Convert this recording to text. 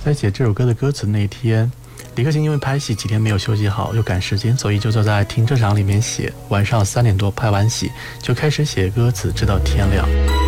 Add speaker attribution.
Speaker 1: 在写这首歌的歌词那一天，李克勤因为拍戏几天没有休息好，又赶时间，所以就坐在停车场里面写。晚上3点多拍完戏，就开始写歌词，直到天亮。